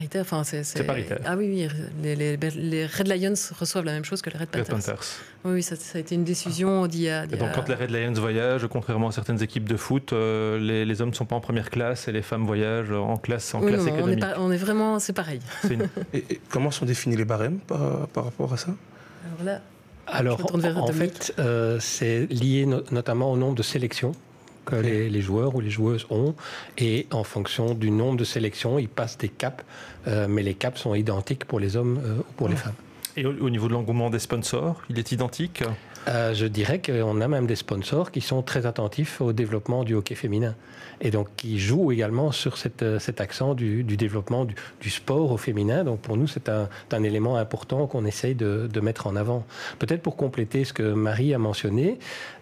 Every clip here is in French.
Enfin, c'est paritaire. Ah oui, les Red Lions reçoivent la même chose que les Red Panthers. Oui, ça a été une décision d'il y a... Et donc quand les Red Lions voyagent, contrairement à certaines équipes de foot, les hommes ne sont pas en première classe et les femmes voyagent en classe économique. On est vraiment... C'est pareil. Et comment sont définis les barèmes par rapport à ça? Alors en fait, c'est lié notamment au nombre de sélections que les joueurs ou les joueuses ont, et en fonction du nombre de sélections, ils passent des caps, mais les caps sont identiques pour les hommes ou pour les femmes. Et au niveau de l'engouement des sponsors, il est identique? Je dirais qu'on a même des sponsors qui sont très attentifs au développement du hockey féminin, et donc qui jouent également sur cet accent du développement du sport au féminin. Donc pour nous, c'est un élément important qu'on essaye de mettre en avant. Peut-être pour compléter ce que Marie a mentionné,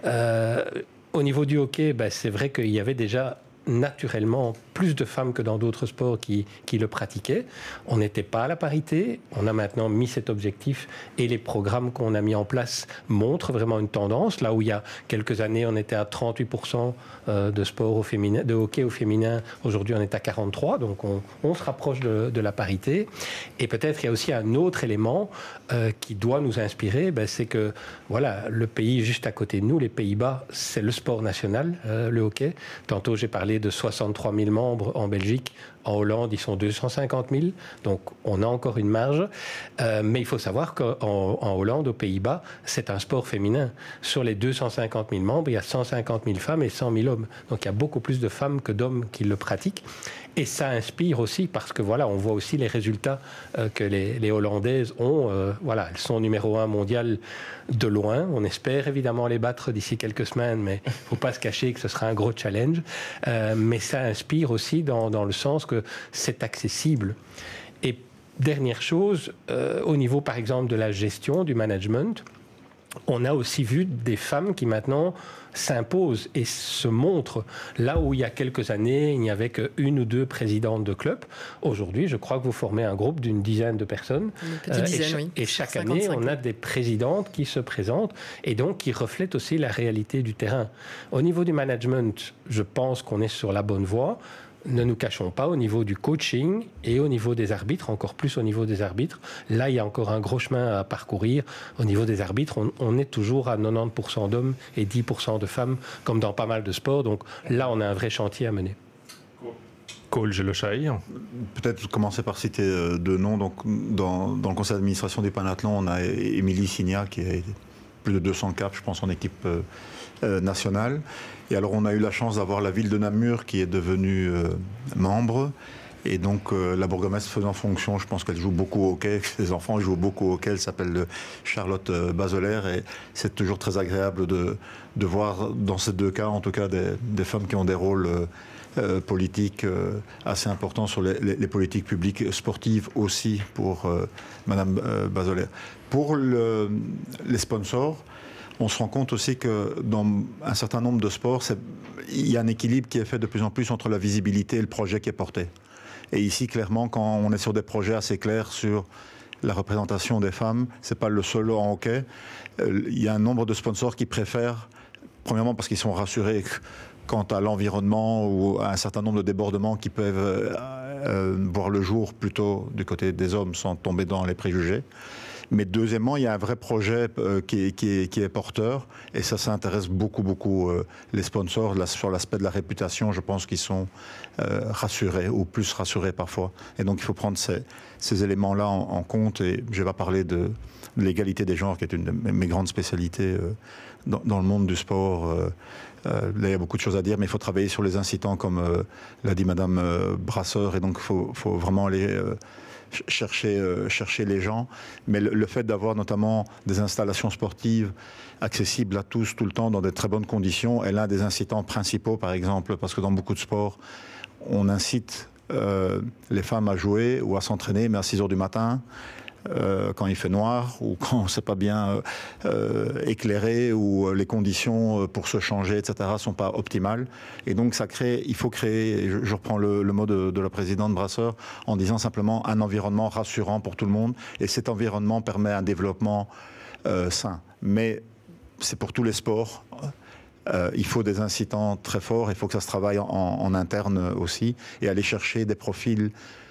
au niveau du hockey, c'est vrai qu'il y avait déjà naturellement plus de femmes que dans d'autres sports qui le pratiquaient. On n'était pas à la parité. On a maintenant mis cet objectif et les programmes qu'on a mis en place montrent vraiment une tendance. Là où il y a quelques années, on était à 38% de sport au féminin, de hockey au féminin. Aujourd'hui, on est à 43%. Donc, on se rapproche de la parité. Et peut-être il y a aussi un autre élément qui doit nous inspirer. C'est que, voilà, le pays juste à côté de nous, les Pays-Bas, c'est le sport national, le hockey. Tantôt, j'ai parlé de 63 000 membres en Belgique. En Hollande, ils sont 250 000. Donc, on a encore une marge. Mais il faut savoir qu'en Hollande, aux Pays-Bas, c'est un sport féminin. Sur les 250 000 membres, il y a 150 000 femmes et 100 000 hommes. Donc, il y a beaucoup plus de femmes que d'hommes qui le pratiquent. Et ça inspire aussi parce que, voilà, on voit aussi les résultats que les Hollandaises ont. Voilà, elles sont numéro 1 mondial de loin. On espère évidemment les battre d'ici quelques semaines, mais il ne faut pas se cacher que ce sera un gros challenge. Mais ça inspire aussi dans le sens que c'est accessible. Et dernière chose, au niveau par exemple de la gestion, du management, on a aussi vu des femmes qui maintenant s'imposent et se montrent. Là où il y a quelques années, il n'y avait qu'une ou deux présidentes de club. Aujourd'hui, je crois que vous formez un groupe d'une dizaine de personnes. Une petite dizaine, oui. Et chaque année, on a des présidentes qui se présentent et donc qui reflètent aussi la réalité du terrain. Au niveau du management, je pense qu'on est sur la bonne voie. Ne nous cachons pas, au niveau du coaching et au niveau des arbitres, encore plus au niveau des arbitres, là il y a encore un gros chemin à parcourir. Au niveau des arbitres, on est toujours à 90% d'hommes et 10% de femmes, comme dans pas mal de sports. Donc là, on a un vrai chantier à mener. Cole Gelochaï. Peut-être commencer par citer deux noms. Donc, dans le conseil d'administration du Panathlon, on a Émilie Signa qui a plus de 200 caps, je pense, en équipe nationale. Et alors, on a eu la chance d'avoir la ville de Namur qui est devenue membre. Et donc, la bourgmestre faisant fonction, je pense qu'elle joue beaucoup au hockey. Ses enfants jouent beaucoup au hockey. Elle s'appelle Charlotte Bazoler. Et c'est toujours très agréable de voir, dans ces deux cas, en tout cas, des femmes qui ont des rôles politiques assez importants sur les politiques publiques sportives aussi pour Madame Bazoler. Pour les sponsors, on se rend compte aussi que dans un certain nombre de sports, il y a un équilibre qui est fait de plus en plus entre la visibilité et le projet qui est porté. Et ici, clairement, quand on est sur des projets assez clairs sur la représentation des femmes, c'est pas le seul en hockey. Il y a un nombre de sponsors qui préfèrent, premièrement parce qu'ils sont rassurés quant à l'environnement ou à un certain nombre de débordements qui peuvent voir le jour plutôt du côté des hommes sans tomber dans les préjugés. Mais deuxièmement, il y a un vrai projet qui est porteur, et ça intéresse beaucoup les sponsors. Là, sur l'aspect de la réputation, je pense qu'ils sont rassurés, ou plus rassurés parfois. Et donc, il faut prendre ces éléments-là en compte. Et je vais parler de l'égalité des genres, qui est une de mes grandes spécialités dans le monde du sport. Là, il y a beaucoup de choses à dire, mais il faut travailler sur les incitants, comme l'a dit Madame Brasseur, et donc il faut vraiment aller chercher les gens. Mais le fait d'avoir notamment des installations sportives accessibles à tous tout le temps dans de très bonnes conditions est l'un des incitants principaux, par exemple, parce que dans beaucoup de sports, on incite les femmes à jouer ou à s'entraîner, mais à 6 heures du matin, quand il fait noir ou quand c'est pas bien éclairé ou les conditions pour se changer, etc., sont pas optimales. Et donc il faut créer, et je reprends le mot de la présidente Brasseur, en disant simplement un environnement rassurant pour tout le monde. Et cet environnement permet un développement sain. Mais c'est pour tous les sports. Il faut des incitants très forts, il faut que ça se travaille en interne aussi, et aller chercher des profils